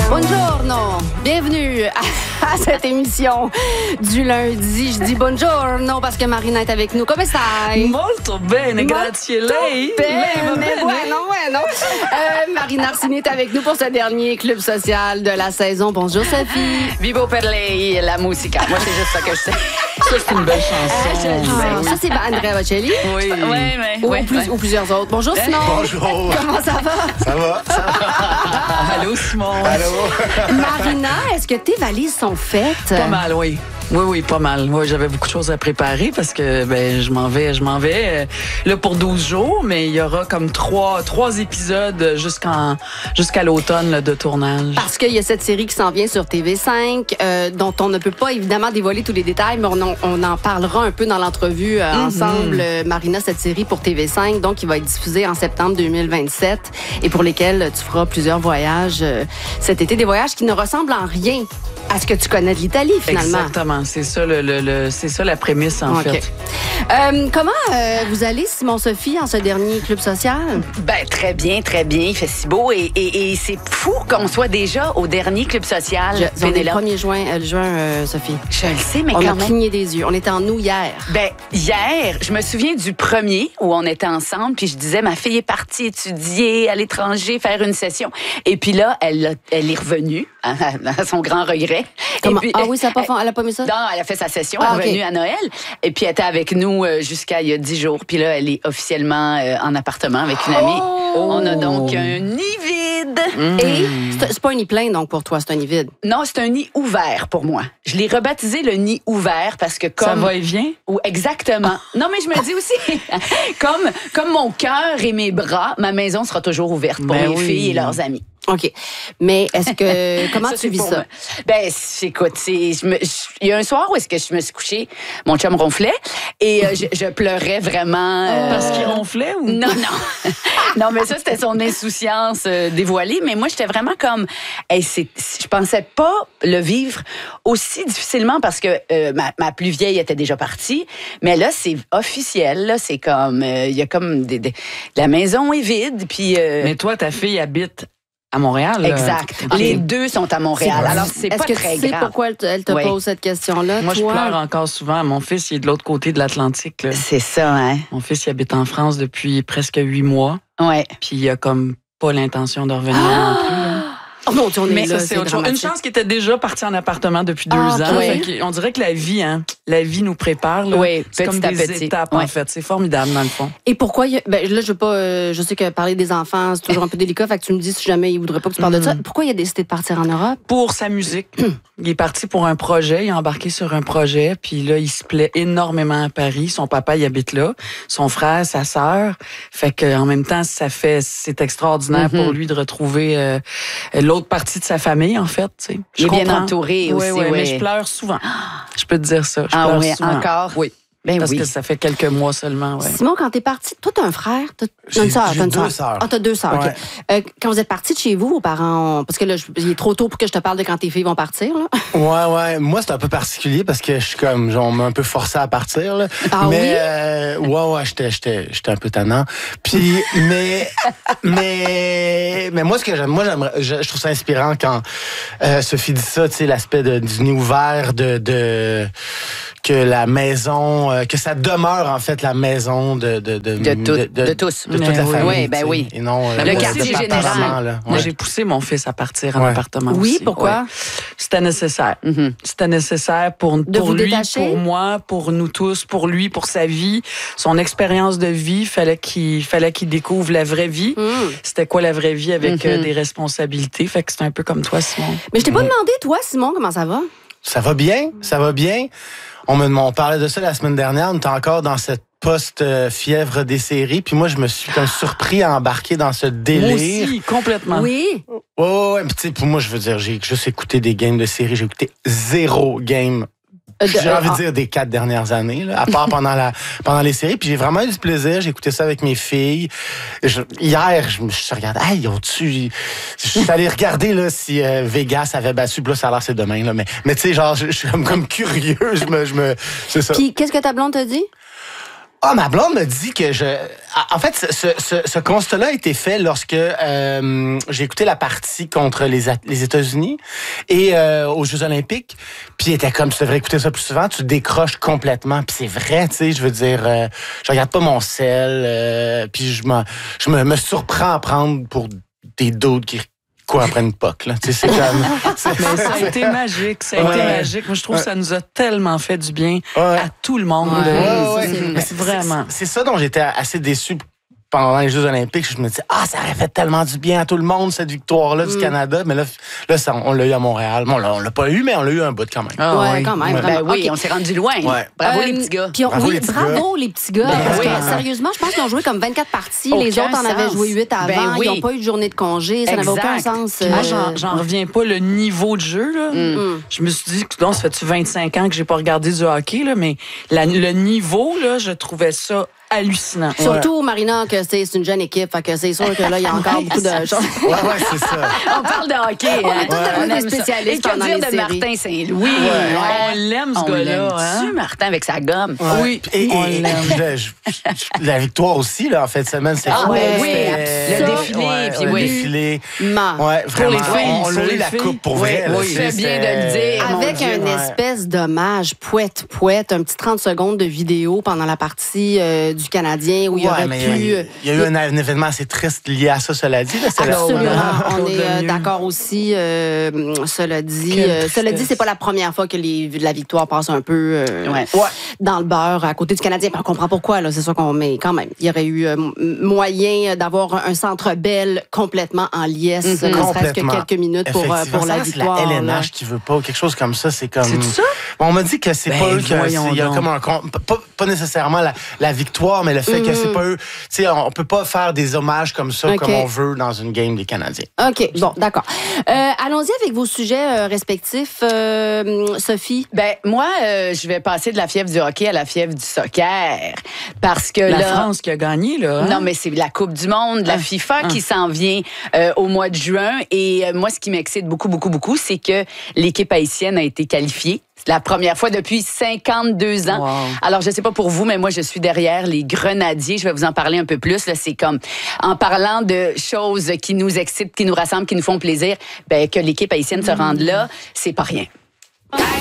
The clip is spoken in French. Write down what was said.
Buongiorno, bienvenue à cette émission du lundi. Je dis buongiorno parce que Marina est avec nous. Come stai? Molto bene, grazie lei. Bene, bueno. Marina Arsini est avec nous pour ce dernier club social de la saison. Bonjour Sophie. Vivo per lei la musica. Moi, c'est juste ça que je sais. Ça, c'est une belle chanson. Ça, c'est Andrea Bocelli. Oui. Ou plusieurs autres. Bonjour Simon. Bonjour. Comment ça va? Ça va? Allô, Simon. Allô? Marina, est-ce que tes valises sont faites? Pas mal, oui. Oui, pas mal. Moi, j'avais beaucoup de choses à préparer parce que je m'en vais là pour 12 jours, mais il y aura comme trois épisodes jusqu'à l'automne là, de tournage. Parce qu'il y a cette série qui s'en vient sur TV5, dont on ne peut pas évidemment dévoiler tous les détails, mais on en parlera un peu dans l'entrevue ensemble, Marina, cette série pour TV5, donc qui va être diffusée en septembre 2027 et pour lesquels tu feras plusieurs voyages cet été, des voyages qui ne ressemblent en rien à ce que tu connais de l'Italie, finalement. Exactement. C'est ça, c'est ça la prémisse, en fait. Comment vous allez, Simon-Sophie, en ce dernier club social? Ben, très bien. Il fait si beau et c'est fou qu'on soit déjà au dernier club social. On est le 1er juin, Sophie. Je le sais, mais on quand a cligné des yeux. On était en nous hier. Ben, hier, je me souviens du premier où on était ensemble, puis je disais, ma fille est partie étudier à l'étranger, faire une session. Et puis là, elle est revenue, à son grand regret. Comment? Et puis, oui, elle a pas mis ça? Non, elle a fait sa session, elle est revenue à Noël. Et puis, elle était avec nous jusqu'à il y a 10 jours. Puis là, elle est officiellement en appartement avec une amie. On a donc un nid vide. Et c'est pas un nid plein, donc, pour toi, c'est un nid vide? Non, c'est un nid ouvert pour moi. Je l'ai rebaptisé le nid ouvert parce que comme... Ça va et vient? Oui, exactement. Non, mais je me dis aussi, comme mon cœur et mes bras, ma maison sera toujours ouverte pour mes filles et leurs amis. OK. Mais est-ce que... Comment tu vis ça? Ben, écoute, il y a un soir où est-ce que je me suis couchée, mon chum ronflait et je pleurais vraiment. Parce qu'il ronflait ou? Non. Non, mais ça, c'était son insouciance dévoilée. Mais moi, j'étais vraiment comme... je pensais pas le vivre aussi difficilement parce que ma plus vieille était déjà partie. Mais là, c'est officiel. Là, c'est comme... Il y a comme... la maison est vide, puis... Mais toi, ta fille habite à Montréal. Exact. Les deux sont à Montréal. Alors, c'est pas très grave. Est-ce que tu sais pourquoi elle te pose cette question-là? Moi, je pleure encore souvent. Mon fils, il est de l'autre côté de l'Atlantique. C'est ça, hein? Mon fils, il habite en France depuis presque 8 mois. Ouais. Puis il a comme pas l'intention de revenir non plus. Oh mon Dieu, on est là, c'est autre chose. Une chance qu'il était déjà parti en appartement depuis 2 ans. On dirait que la vie nous prépare. Là. Oui, c'est comme des étapes, en fait. C'est formidable, dans le fond. Et pourquoi... là, je sais que parler des enfants, c'est toujours un peu délicat, fait que tu me dis si jamais il voudrait pas que tu parles de ça. Pourquoi il a décidé de partir en Europe? Pour sa musique. Il est parti pour un projet, il a embarqué sur un projet, puis là, il se plaît énormément à Paris. Son papa, il habite là. Son frère, sa sœur. Fait qu'en même temps, c'est extraordinaire pour lui de retrouver l'autre partie de sa famille, en fait. Tu sais. Il est bien entouré aussi. Oui, mais je pleure souvent. Je peux te dire ça. Je pleure souvent. Encore? Oui. Ben parce que ça fait quelques mois seulement. Ouais. Simon, quand t'es parti, toi, t'as un frère? J'ai 2 sœurs. Ah, t'as 2 sœurs, ouais. OK. Quand vous êtes partis de chez vous, vos parents... Parce que là, il est trop tôt pour que je te parle de quand tes filles vont partir, là. Ouais. Moi, c'est un peu particulier parce que je suis comme... On m'a un peu forcé à partir, là. Ah mais, oui? Ouais, j'étais un peu tannant. Puis, mais moi, ce que j'aime, je trouve ça inspirant quand Sophie dit ça, tu sais, l'aspect du nid ouvert, que la maison, que ça demeure en fait la maison de tous. De toute la famille. Oui, ben oui. Et non le quartier général. Moi, j'ai poussé mon fils à partir en appartement aussi. Oui, pourquoi? Ouais. C'était nécessaire. C'était nécessaire pour lui, pour moi, pour nous tous, pour lui, pour sa vie, son expérience de vie. Fallait qu'il découvre la vraie vie. C'était quoi la vraie vie avec des responsabilités. Fait que c'est un peu comme toi, Simon. Mais je t'ai pas demandé, toi, Simon, comment ça va? Ça va bien. On parlait de ça la semaine dernière. On était encore dans cette post-fièvre des séries. Puis moi, je me suis comme surpris à embarquer dans ce délire. Moi aussi, complètement. Oui. Ouais. Puis tu sais, pour moi, je veux dire, j'ai juste écouté des games de séries. J'ai écouté 0 game. J'ai envie de dire des 4 dernières années, là, à part pendant les séries. Puis j'ai vraiment eu du plaisir. J'ai écouté ça avec mes filles. Hier, je me suis regardé. Hey, je suis allé regarder là, si Vegas avait battu. Puis là, ça a l'air c'est demain. Là, mais tu sais, genre, je suis comme curieux. C'est ça. Puis qu'est-ce que ta blonde t'a dit? Ah, ma blonde me dit que En fait, ce constat-là a été fait lorsque j'ai écouté la partie contre les États-Unis et aux Jeux Olympiques. Puis elle était comme, tu devrais écouter ça plus souvent, tu décroches complètement. Puis c'est vrai, tu sais, je veux dire, je regarde pas mon sel, puis je me surprends à prendre pour des d'autres qui après une POC, là. Tu sais, c'est comme... Mais ça a été magique, magique. Moi, je trouve que ça nous a tellement fait du bien à tout le monde. Vraiment. C'est ça dont j'étais assez déçu pendant les Jeux Olympiques. Je me disais, ça aurait fait tellement du bien à tout le monde, cette victoire-là du Canada. Mais là on l'a eu à Montréal. Bon, on l'a pas eu, mais on l'a eu un bout quand même. Quand même. Ben oui, on s'est rendu loin. Bravo les petits gars. Puis bravo les petits gars. Parce que, sérieusement, je pense qu'ils ont joué comme 24 parties. Les autres en avaient joué 8 avant. Ils n'ont pas eu de journée de congé. Ça n'avait aucun sens. J'en reviens pas. Le niveau de jeu, là. Je me suis dit, ça fait-tu 25 ans que j'ai pas regardé du hockey, là, mais le niveau, là, je trouvais ça hallucinant. Surtout, Marina, que c'est une jeune équipe. Fait que c'est sûr que là, il y a encore beaucoup de choses. Ouais, c'est ça. On parle de hockey. On est tous des spécialistes pendant les séries. de Martin Saint-Louis. On l'aime, ce gars-là. On Martin, avec sa gomme. Oui, on l'aime. La victoire aussi, là, en fait, semaine, c'est oui, le défilé. Puis le défilé. Ouais, vraiment. Les filles, on a eu la coupe pour vrai. C'est bien de le dire. Avec une espèce d'hommage poète, un petit 30 secondes de vidéo pendant la partie du Canadien où il aurait pu... Il y a eu un événement assez triste lié à ça, cela dit. Absolument. On est d'accord aussi. Cela dit, c'est pas la première fois que la victoire passe un peu dans le beurre à côté du Canadien. On comprend pourquoi, là. C'est sûr qu'on met quand même. Il y aurait eu moyen d'avoir un centre Bell complètement en liesse, ne serait-ce que quelques minutes pour la victoire. C'est la LNH qui veut pas, quelque chose comme ça. C'est comme... C'est ça? Bon, on m'a dit que c'est pas eux qui... Il y a comme pas nécessairement la victoire, mais le fait que c'est pas eux... Tu sais, on peut pas faire des hommages comme ça, comme on veut dans une game des Canadiens. OK, bon, d'accord. Allons-y avec vos sujets respectifs, Sophie. Ben moi, je vais passer de la fièvre du hockey à la fièvre du soccer. Parce que la France qui a gagné, là. Hein? Non, mais c'est la Coupe du monde, la FIFA qui s'en vient au mois de juin. Et moi, ce qui m'excite beaucoup, beaucoup, beaucoup, c'est que l'équipe haïtienne a été qualifiée. C'est la première fois depuis 52 ans. Wow. Alors, je sais pas pour vous, mais moi, je suis derrière les Grenadiers. Je vais vous en parler un peu plus. Là, c'est comme, en parlant de choses qui nous excitent, qui nous rassemblent, qui nous font plaisir, ben, que l'équipe haïtienne se rende là, c'est pas rien.